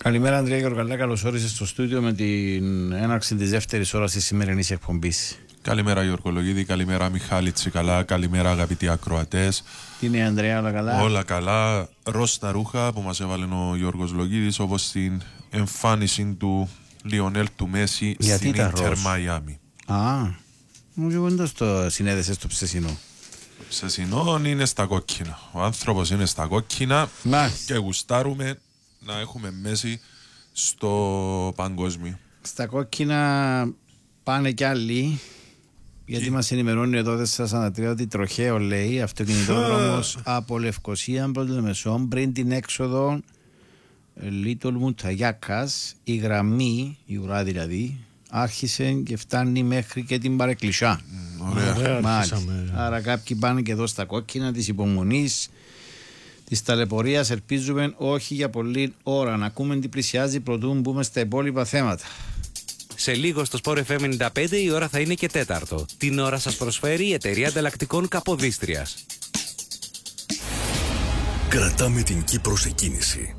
Καλημέρα, Ανδρέα Γεωργαλά. Καλώς όρισες στο στούντιο με την έναρξη της δεύτερης ώρας της σημερινής εκπομπής. Καλημέρα Γιώργο Λογίδη, καλημέρα Μιχάλη Τσικαλά, καλημέρα αγαπητοί ακροατές. Τι είναι, Ανδρέα, όλα καλά? Όλα καλά. Ροζ τα ρούχα που μας έβαλε ο Γιώργος Λογίδης, όπως την εμφάνιση του Λιονέλ του Μέση στην Ίντερ Μαϊάμι. Μου είπαν το συνέδεσαι στο ψεσινό. Το ψεσινό είναι στα κόκκινα. Ο άνθρωπος είναι στα κόκκινα και γουστάρουμε να έχουμε Μέση στο παγκόσμιο. Στα κόκκινα πάνε κι άλλοι. Γιατί μας ενημερώνει εδώ 443 ότι τροχαίο, λέει, αυτοκινητόδρομος από Λευκοσία προς Λεμεσόν πριν την έξοδο Λίτολ Μουταγιάκας, η γραμμή, η ουρά δηλαδή, άρχισε και φτάνει μέχρι και την Παρεκκλησιά. Ωραία. Άρα κάποιοι πάνε και εδώ στα κόκκινα της υπομονής, της ταλαιπωρίας. Ελπίζουμε όχι για πολλή ώρα. Να ακούμε τι πλησιάζει πρωτού μπούμε στα υπόλοιπα θέματα. Σε λίγο στο Sport FM 95 η ώρα θα είναι και τέταρτο. Την ώρα σας προσφέρει η εταιρεία ανταλλακτικών Καποδίστριας. Κρατάμε την Κύπρο σε κίνηση.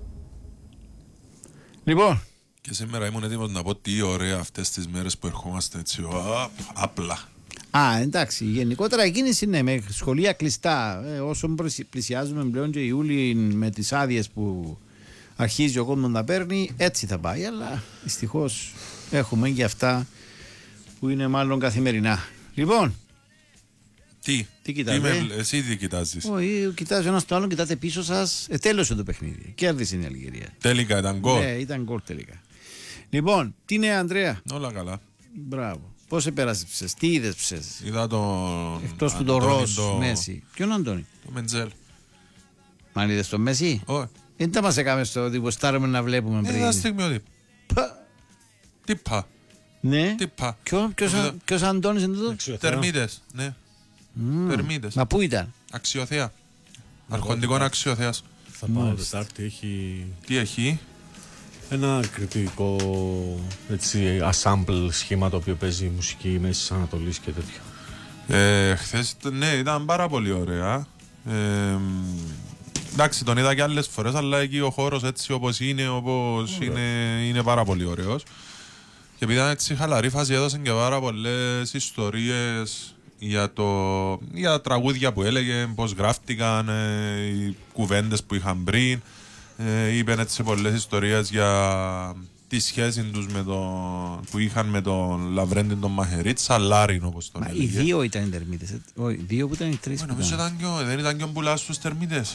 Λοιπόν. Και σήμερα ήμουν έτοιμος να πω τι ωραία αυτές τις μέρες που ερχόμαστε έτσι απλά. Εντάξει, γενικότερα η κίνηση είναι με σχολεία κλειστά. Όσο πλησιάζουμε πλέον και Ιούλη με τις άδειες που αρχίζει ο κόσμος να παίρνει, έτσι θα πάει. Αλλά δυστυχώς έχουμε και αυτά που είναι μάλλον καθημερινά. Λοιπόν, τι κοιτάτε? Εσύ τι κοιτάζεις? Όχι, κοιτάζει ένας το άλλο, κοιτάτε πίσω σας. Τέλειωσε το παιχνίδι. Κέρδισε η Αλγερία. Τελικά ήταν γκολ. Ναι, ήταν γκολ τελικά. Λοιπόν, τι είναι, Ανδρέα? Όλα καλά. Μπράβο. Πώς επέρασες, τι είδες ψες? Είδα τον. Εκτός που το Ροζ Μέση. Ποιον Αντώνη? Το Μεντζέλ. Μα είδες τον Μέση? Όχι. Δεν τα μας έκαμε στο τυποστάρουμε να βλέπουμε πριν. Είδα στιγμιότυπο. Τι πα. Ναι. Τι πα. Ποιος Αντώνης είναι τούτο? Τερμίδες. Ναι. Τερμίδες. Μα πού ήταν? Αξιοθέα. Αρχοντικών Αξιοθέας. Θα πάω Τετάρτη, έχει. Τι έχει? Ένα κριτικό assemble σχήμα το οποίο παίζει μουσική Μέσης Ανατολής και τέτοια. Χθες, ναι, ήταν πάρα πολύ ωραία. Εντάξει, τον είδα και άλλες φορές, αλλά εκεί ο χώρος έτσι όπως είναι, είναι πάρα πολύ ωραίος. Και επειδή ήταν έτσι χαλαρή φάση, έδωσαν και πάρα πολλές ιστορίες για τα τραγούδια που έλεγε, πώς γράφτηκαν, οι κουβέντες που είχαν πριν. Είπαν έτσι πολλές ιστορίες για τη σχέση τους που είχαν με τον Λαβρέντη τον Μαχερίτσα, Λάριν όπως τον έλεγε. Οι δύο ήταν οι τερμίτες, οι δύο που ήταν οι τρεις. Νομίζω δεν ήταν και ο Μπουλάς στους τερμίτες.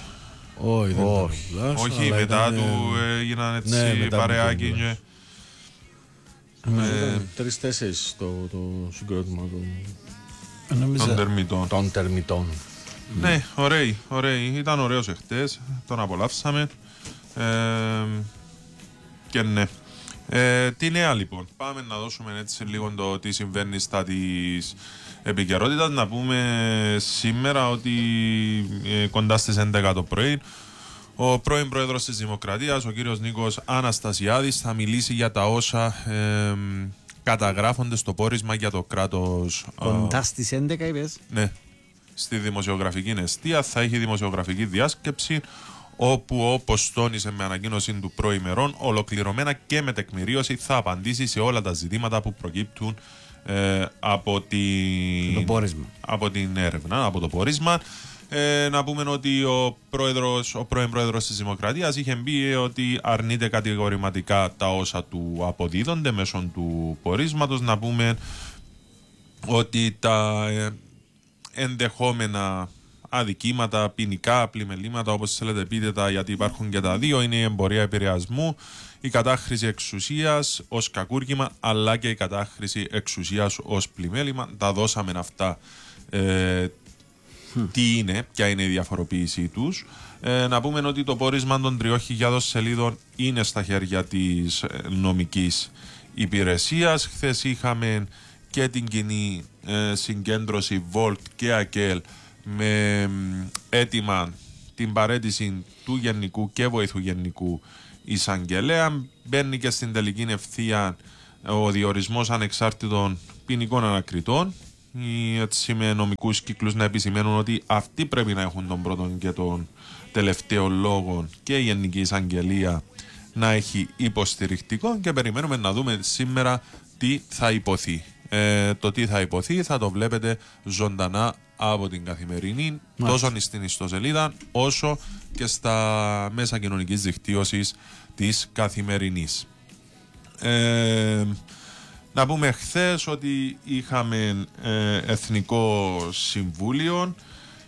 Όχι, μετά του έγιναν έτσι παρεάκι και... 3-4 το συγκρότημα των τερμιτών. Ναι, ωραίοι. Ήταν ωραίος εχθές, τον απολαύσαμε. Και ναι. Τι νέα λοιπόν? Πάμε να δώσουμε έτσι λίγο το τι συμβαίνει στα της επικαιρότητας. Να πούμε σήμερα ότι κοντά στις 11 το πρωί ο πρώην πρόεδρος της Δημοκρατίας, ο κύριος Νίκος Αναστασιάδης, θα μιλήσει για τα όσα καταγράφονται στο πόρισμα για το κράτος. Κοντά στις 11 είπες? Ναι. Στη δημοσιογραφική εστία θα έχει δημοσιογραφική διάσκεψη, όπου, όπως τόνισε με ανακοίνωση του προημερών, ολοκληρωμένα και με τεκμηρίωση θα απαντήσει σε όλα τα ζητήματα που προκύπτουν από την έρευνα, από το πόρισμα. Να πούμε ότι ο πρώην πρόεδρος της Δημοκρατίας είχε πει ότι αρνείται κατηγορηματικά τα όσα του αποδίδονται μέσω του πορίσματος. Να πούμε ότι τα ενδεχόμενα αδικήματα, ποινικά, πλημελήματα, όπως θέλετε πείτε τα, γιατί υπάρχουν και τα δύο, είναι η εμπορία επηρεασμού, η κατάχρηση εξουσίας ως κακούργημα, αλλά και η κατάχρηση εξουσίας ως πλημέλημα. Τα δώσαμε αυτά, τι είναι, ποια είναι η διαφοροποίησή τους. Να πούμε ότι το πόρισμα των 3.000 σελίδων είναι στα χέρια της νομικής υπηρεσίας. Χθες είχαμε και την κοινή συγκέντρωση Volt και ΑΚΕΛ με έτοιμα την παραίτηση του Γενικού και Βοηθού Γενικού Εισαγγελέα. Μπαίνει και στην τελική ευθεία ο διορισμός ανεξάρτητων ποινικών ανακριτών, έτσι με νομικούς κύκλους να επισημαίνουν ότι αυτοί πρέπει να έχουν τον πρώτον και τον τελευταίο λόγο και η Γενική Εισαγγελία να έχει υποστηρικτικό και περιμένουμε να δούμε σήμερα τι θα υποθεί. Το τι θα υποθεί θα το βλέπετε ζωντανά από την Καθημερινή, τόσο στην ιστοσελίδα όσο και στα μέσα κοινωνικής δικτύωσης της Καθημερινής. Να πούμε χθες ότι είχαμε Εθνικό Συμβούλιο.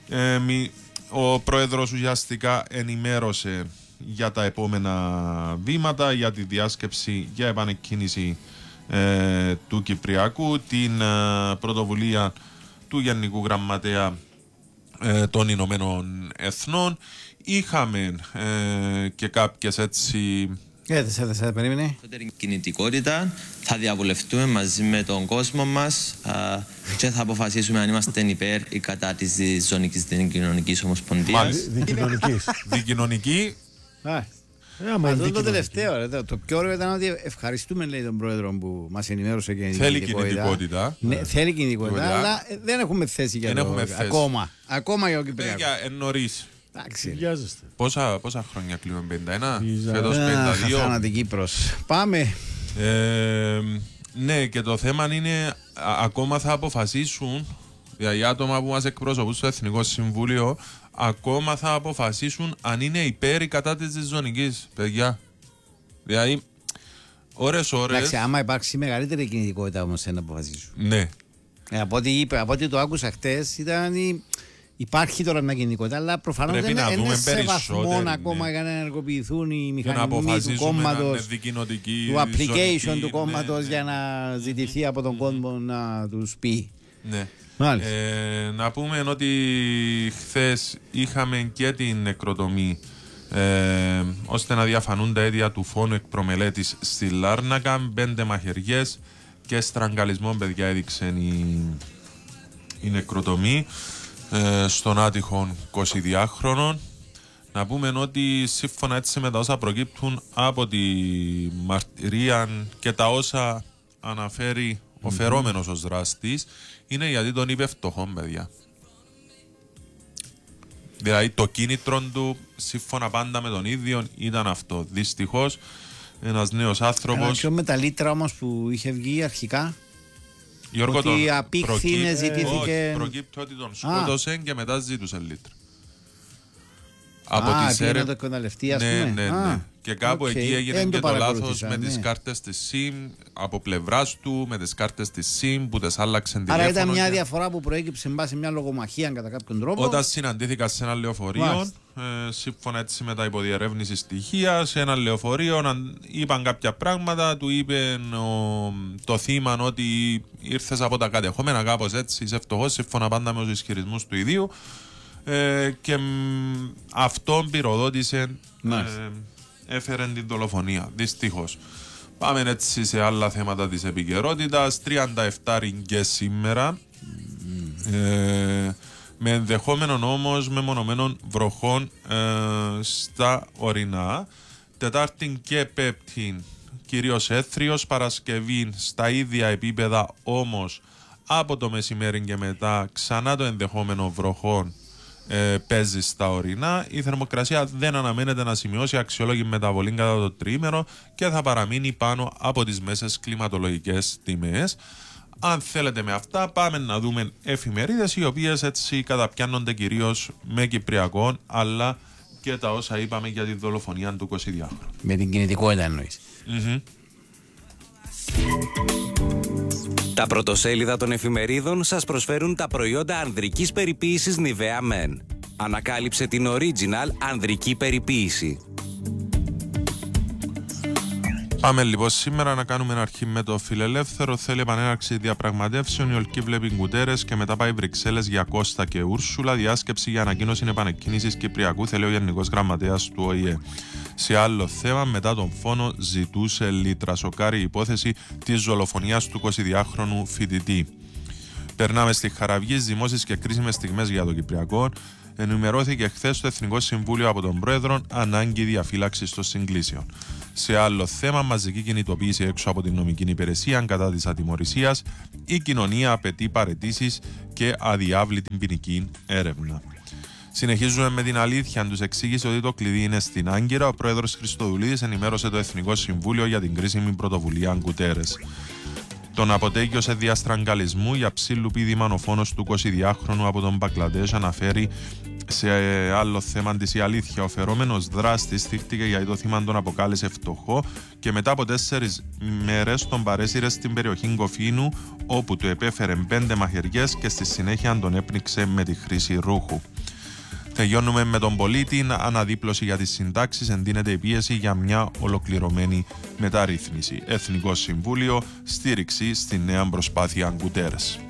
Ο Πρόεδρος ουσιαστικά ενημέρωσε για τα επόμενα βήματα, για τη διάσκεψη για επανεκκίνηση του Κυπριακού, την πρωτοβουλία του Γενικού Γραμματέα των Ηνωμένων Εθνών. Είχαμε και κάποιες έτσι... περίμενε. Κινητικότητα, θα διαβουλευτούμε μαζί με τον κόσμο μας και θα αποφασίσουμε αν είμαστε υπέρ ή κατά της Ζωνικής Δικοινωνικής Ομοσπονδίας. Δικοινωνική. Αυτό το τελευταίο, το πιο ωραίο ήταν ότι ευχαριστούμε, λέει, τον Πρόεδρο που μας ενημέρωσε και θέλει κινητικότητα. Ναι, θέλει κινητικότητα, αλλά δεν έχουμε θέση για το ακόμα για το Κυπριακό. Νωρίς. Πόσα χρόνια κλείνουμε, 51, φέτος 52. Θανατική Κύπρος. Πάμε. Ναι, και το θέμα είναι ακόμα θα αποφασίσουν, δηλαδή οι άτομα που μας εκπροσωπούν στο Εθνικό Συμβούλιο, ακόμα θα αποφασίσουν αν είναι υπέρ ή κατά της ζωνικής, παιδιά. Δηλαδή, ώρες. Εντάξει, άμα υπάρξει μεγαλύτερη κινητικότητα όμως να αποφασίσουν. Ναι. Από ό,τι το άκουσα χτες ήταν υπάρχει τώρα μια κινητικότητα, αλλά προφανώς δεν είναι σε βαθμό ακόμα για να ενεργοποιηθούν οι μηχανισμοί του κόμματος, του application του κόμματος για να ζητηθεί από τον κόσμο να τους πει. Ναι. Να πούμε ότι χθες είχαμε και την νεκροτομή ώστε να διαφανούν τα αίτια του φόνου εκπρομελέτης στη Λάρνακα. 5 μαχαιριές και στραγγαλισμό, παιδιά, έδειξε η νεκροτομή στον άτυχον 22χρονων. Να πούμε ότι σύμφωνα έτσι με τα όσα προκύπτουν από τη μαρτυρία και τα όσα αναφέρει ο φερόμενος ως δράστης, είναι γιατί τον είπε φτωχόν, παιδιά. Δηλαδή το κίνητρο του, σύμφωνα πάντα με τον ίδιο, ήταν αυτό. Δυστυχώς ένας νέος άνθρωπος. Και με τα λίτρα όμως που είχε βγει αρχικά, Γιώργο, ότι απήχθη, ζητήθηκε. Προκύπτει ότι τον σκότωσε και μετά ζήτησε λίτρα. Από τις έρευνες το εκμεταλλευτεί, ας πούμε. Ναι. Και κάπου εκεί έγινε και το λάθος με τις κάρτες της SIM από πλευράς του, με τις κάρτες της SIM που τις άλλαξαν τηλέφωνο. Άρα ήταν μια διαφορά που προέκυψε σε μια λογομαχία κατά κάποιον τρόπο. Όταν συναντήθηκα σε ένα λεωφορείο, σύμφωνα έτσι με τα υποδιερεύνηση στοιχεία, σε ένα λεωφορείο είπαν κάποια πράγματα, του είπε το θύμα ότι ήρθες από τα κατεχόμενα, κάπως έτσι, είσαι φτωχός, σύμφωνα πάντα με τους ισχυρισμούς του ιδίου. Και αυτόν πυροδότησε, έφερε την δολοφονία, δυστυχώς. Πάμε έτσι σε άλλα θέματα της επικαιρότητας. 37 ριγκές σήμερα, με ενδεχόμενον όμως μεμονωμένων βροχών στα ορεινά. Τετάρτη και Πέμπτη κυρίως έθριος, Παρασκευή στα ίδια επίπεδα, όμως από το μεσημέρι και μετά ξανά το ενδεχόμενο βροχών παίζει στα ορεινά. Η θερμοκρασία δεν αναμένεται να σημειώσει αξιόλογη μεταβολή κατά το τριήμερο και θα παραμείνει πάνω από τις μέσες κλιματολογικές τιμές. Αν θέλετε με αυτά, πάμε να δούμε εφημερίδες, οι οποίες έτσι καταπιάνονται κυρίως με Κυπριακών, αλλά και τα όσα είπαμε για τη δολοφονία του 22χρονου. Με την κινητικότητα εννοείς. Τα πρωτοσέλιδα των εφημερίδων σας προσφέρουν τα προϊόντα ανδρικής περιποίησης Nivea Men. Ανακάλυψε την original ανδρική περιποίηση. Πάμε λοιπόν σήμερα να κάνουμε ένα αρχή με το Φιλελεύθερο. Θέλει επανέναρξη διαπραγματεύσεων. Η Ολκή βλέπει Γκουτέρες και μετά πάει Βρυξέλλες για Κώστα και Ούρσουλα. Διάσκεψη για ανακοίνωση επανεκκίνησης Κυπριακού, θέλει ο Γενικός Γραμματέας του ΟΗΕ. Σε άλλο θέμα, μετά τον φόνο ζητούσε λίτρα. Σοκάρει η υπόθεση της δολοφονίας του 22χρονου φοιτητή. Περνάμε στη Χαραυγή, δημόσιες και κρίσιμες στιγμές για το Κυπριακό. Ενημερώθηκε χθες στο Εθνικό Συμβούλιο από τον Πρόεδρο ανάγκη διαφύλαξης των συγκλήσεων. Σε άλλο θέμα, μαζική κινητοποίηση έξω από την νομική υπηρεσία κατά της ατιμωρησίας. Η κοινωνία απαιτεί παραιτήσεις και αδιάβλητη ποινική έρευνα. Συνεχίζουμε με την αλήθεια. Τους εξήγησε ότι το κλειδί είναι στην Άγκυρα. Ο πρόεδρος Χριστοδουλίδης ενημέρωσε το Εθνικό Συμβούλιο για την κρίσιμη πρωτοβουλία Γκουτέρες. Τον αποτέγγιωσε διαστραγγαλισμού για ψήλου πήδημαν ο φόνος του 22χρονου από τον Μπαγκλαντές, αναφέρει σε άλλο θέμα της η αλήθεια. Ο φερόμενος δράστης θύχτηκε γιατί το θύμα τον αποκάλεσε φτωχό και μετά από 4 μέρες τον παρέσυρε στην περιοχή Γκοφίνου, όπου του επέφερε 5 μαχαιριές και στη συνέχεια τον έπνιξε με τη χρήση ρούχου. Τελειώνουμε με τον πολίτη. Αναδίπλωση για τις συντάξεις, εντείνεται η πίεση για μια ολοκληρωμένη μεταρρύθμιση. Εθνικό Συμβούλιο, στήριξη στη νέα προσπάθεια Γκουτέρες.